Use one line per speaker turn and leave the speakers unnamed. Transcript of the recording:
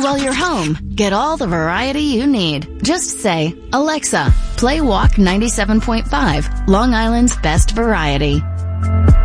while you're home, get all the variety you need. Just say, Alexa, play Walk 97.5, Long Island's best variety.